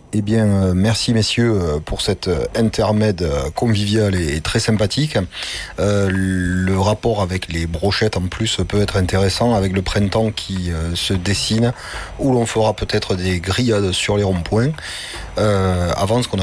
Eh bien, merci messieurs pour cet intermède convivial et très sympathique. Le rapport avec les brochettes en plus peut être intéressant avec le printemps qui se dessine, où l'on fera peut-être des grillades sur les ronds-points. Avant, ce qu'on